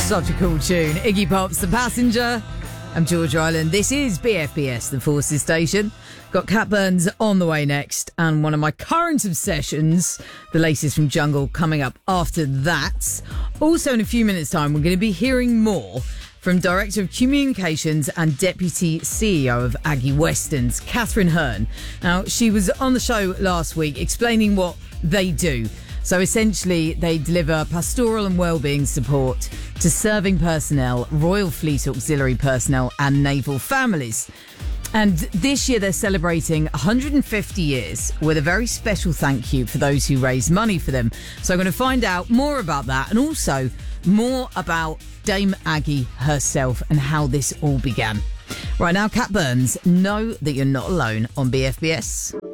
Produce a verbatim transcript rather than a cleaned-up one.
Such a cool tune. Iggy Pop's The Passenger. I'm George Island. This is B F B S, the Forces Station. Got Cat Burns on the way next, and one of my current obsessions, the latest from Jungle, coming up after that. Also, in a few minutes' time, we're going to be hearing more from Director of Communications and Deputy C E O of Aggie Westerns, Catherine Hearn. Now, she was on the show last week explaining what they do. So essentially, they deliver pastoral and wellbeing support to serving personnel, Royal Fleet Auxiliary personnel and naval families. And this year they're celebrating one hundred fifty years with a very special thank you for those who raise money for them. So I'm going to find out more about that and also more about Dame Aggie herself and how this all began. Right now, Cat Burns, know that you're not alone on B F B S.